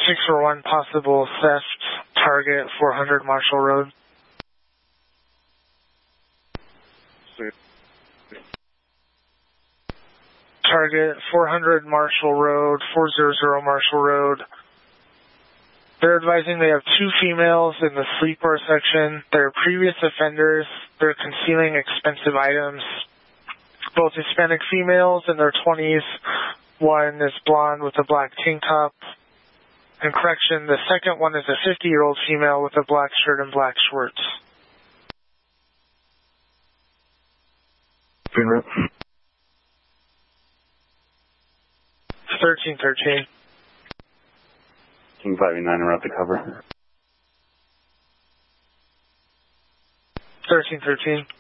641, possible theft, target 400 Marshall Road. Target 400 Marshall Road, 400 Marshall Road. They're advising they have 2 females in the sleeper section. They're previous offenders. They're concealing expensive items. Both Hispanic females in their 20s. One is blonde with a black tank top. And correction, the second one is a 50-year-old female with a black shirt and black shorts. 1313. King 589, route to cover. 1313.